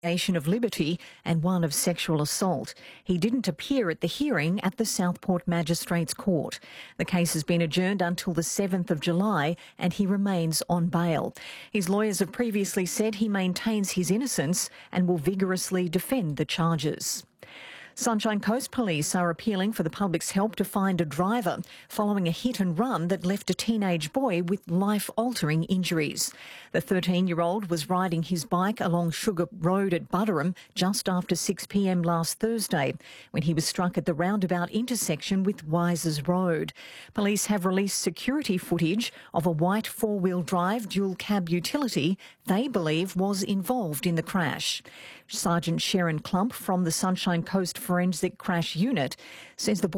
of liberty and one of sexual assault. He didn't appear at the hearing at the Southport Magistrates Court. The case has been adjourned until the 7th of July and he remains on bail. His lawyers have previously said he maintains his innocence and will vigorously defend the charges. Sunshine Coast Police are appealing for the public's help to find a driver following a hit and run that left a teenage boy with life-altering injuries. The 13-year-old was riding his bike along Sugar Road at Buderim just after 6 p.m. last Thursday when he was struck at the roundabout intersection with Wises Road. Police have released security footage of a white four-wheel drive dual cab utility they believe was involved in the crash. Sergeant Sharon Klump from the Sunshine Coast Forensic Crash Unit says the